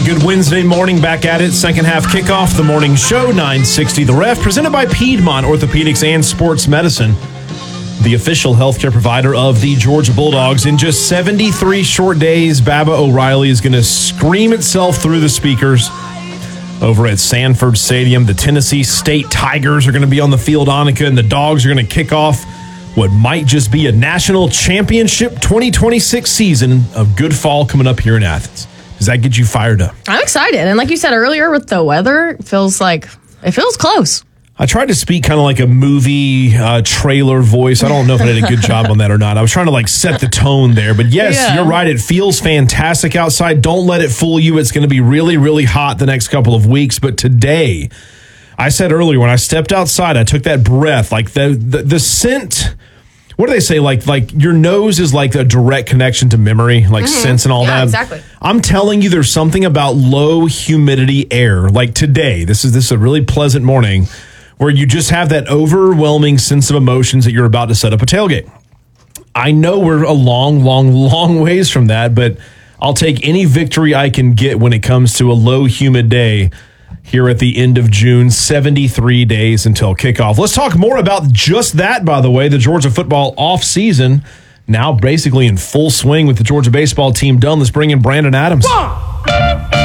right, good Wednesday morning. Back at it. Second half kickoff, the morning show, 960 The Ref, presented by Piedmont Orthopedics and Sports Medicine, the official healthcare provider of the Georgia Bulldogs. In just 73 short days, Baba O'Riley is going to scream itself through the speakers over at Sanford Stadium. The Tennessee State Tigers are going to be on the field, Annika, and the Dogs are going to kick off what might just be a national championship 2026 season of good fall coming up here in Athens. Does that get you fired up? I'm excited. And like you said earlier with the weather, it feels close. I tried to speak kind of like a movie trailer voice. I don't know if I did a good job on that or not. I was trying to set the tone there. But yes, You're right. It feels fantastic outside. Don't let it fool you. It's going to be really, really hot the next couple of weeks. But today, I said earlier, when I stepped outside, I took that breath, the scent. What do they say? Like your nose is like a direct connection to memory, sense and all that. Exactly. I'm telling you, there's something about low humidity air. Like today, this is a really pleasant morning where you just have that overwhelming sense of emotions that you're about to set up a tailgate. I know we're a long, long, long ways from that, but I'll take any victory I can get when it comes to a low humid day here at the end of June, 73 days until kickoff. Let's talk more about just that, by the way. The Georgia football offseason now basically in full swing with the Georgia baseball team done. Let's bring in Brandon Adams.